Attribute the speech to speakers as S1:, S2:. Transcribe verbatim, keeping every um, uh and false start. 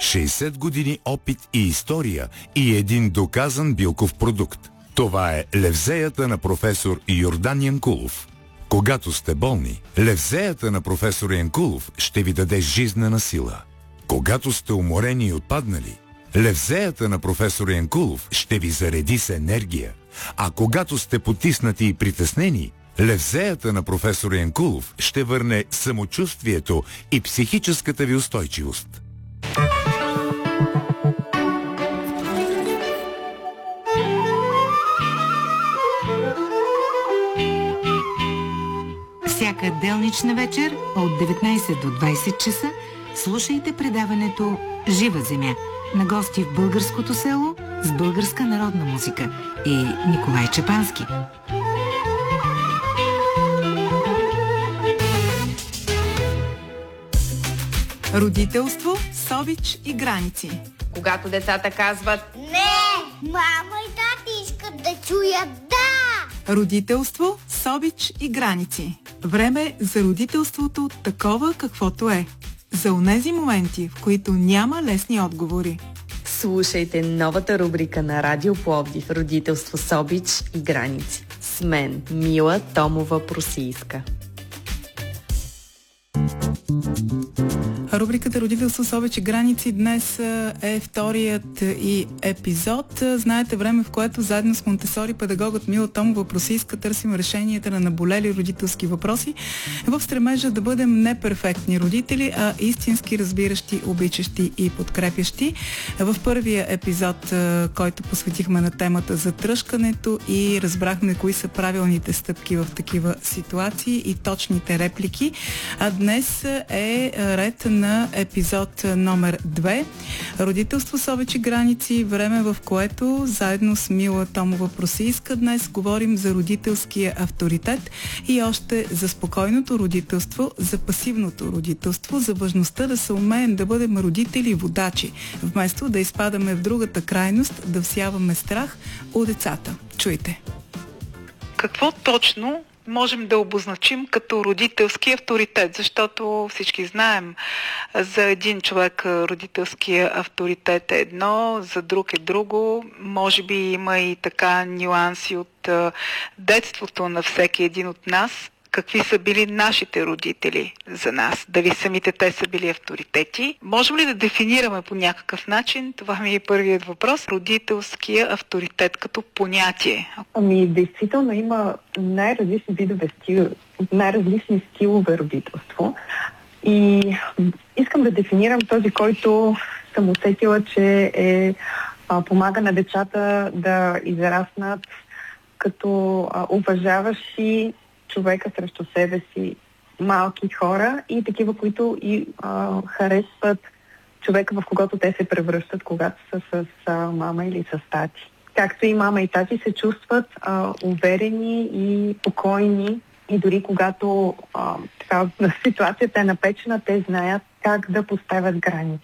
S1: шейсет години опит и история и един доказан билков продукт. Това е левзеята на професор Йордан Янкулов. Когато сте болни, левзеята на професор Янкулов ще ви даде жизнена сила. Когато сте уморени и отпаднали, левзеята на професор Янкулов ще ви зареди с енергия. А когато сте потиснати и притеснени, левзеята на професор Янкулов ще върне самочувствието и психическата ви устойчивост.
S2: Всяка делнична вечер от деветнайсет до двайсет часа слушайте предаването «Жива земя» на гости в българското село с българска народна музика и Николай Чепански.
S3: Родителство, сович и граници.
S4: Когато децата казват
S5: не, мама и тати искат да чуят да.
S3: Родителство, сович и граници. Време за родителството такова каквото е. За онези моменти, в които няма лесни отговори.
S4: Слушайте новата рубрика на Радио Пловдив «Родителство, собич и граници». С мен, Мила Томова-Просийска.
S3: Рубриката «Родителство, сович и граници» днес е вторият и епизод. Знаете, време, в което заедно с Монтесори педагогът Мила Томова-Просийска търсим решенията на наболели родителски въпроси в стремежа да бъдем не перфектни родители, а истински разбиращи, обичащи и подкрепящи. В първия епизод, който посветихме на темата за тръшкането и разбрахме кои са правилните стъпки в такива ситуации и точните реплики, а днес е ред на на епизод номер две. Родителство, сович и граници. Време, в което заедно с Мила Томова-Просийска днес говорим за родителския авторитет и още за спокойното родителство, за пасивното родителство, за важността да се умеем да бъдем родители водачи, вместо да изпадаме в другата крайност, да всяваме страх у децата. Чуйте!
S6: Какво точно можем да обозначим като родителски авторитет, защото всички знаем, за един човек родителския авторитет е едно, за друг е друго. Може би има и така нюанси от детството на всеки един от нас. Какви са били нашите родители за нас? Дали самите те са били авторитети? Можем ли да дефинираме по някакъв начин? Това ми е първият въпрос. Родителския авторитет като понятие.
S7: Ами, действително има най-различни видове стил, най-различни стилове родителство. И искам да дефинирам този, който съм усетила, че е, а, помага на децата да израснат като а, уважаващи човека срещу себе си, малки хора и такива, които и а, харесват човека, в когото те се превръщат, когато са с а, мама или с тати. Както и мама и тати се чувстват а, уверени и спокойни и дори когато а, така, ситуацията е напечена, те знаят как да поставят граници.